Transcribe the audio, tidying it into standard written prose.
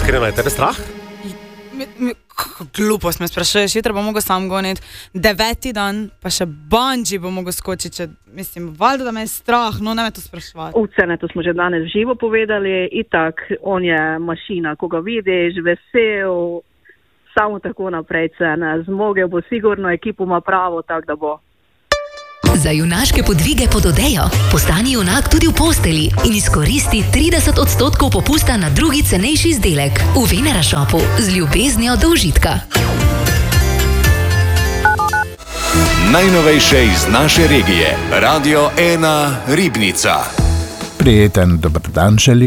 iskreno, je tebe strah? Glupost me sprašuješ, jutro bom mogel sam goniti, 9. dan, pa še bungee bom mogel skočiti, če, mislim, valjda, da me je strah, no ne me to spraševati. Ucene, to smo že danes živo povedali, itak, on je mašina, ko ga vidiš, vesel, samo tako naprej cene, zmogel bo sigurno, ekipo ima pravo, tako da bo. Za junaške podvige pod odejo postani junak tudi v posteli in izkoristi 30% popusta na drugi cenejši izdelek v Venera Shopu z ljubeznijo do užitka. Najnovejše iz naše regije. Radio 1 Ribnica. Prijeten dober dan želim.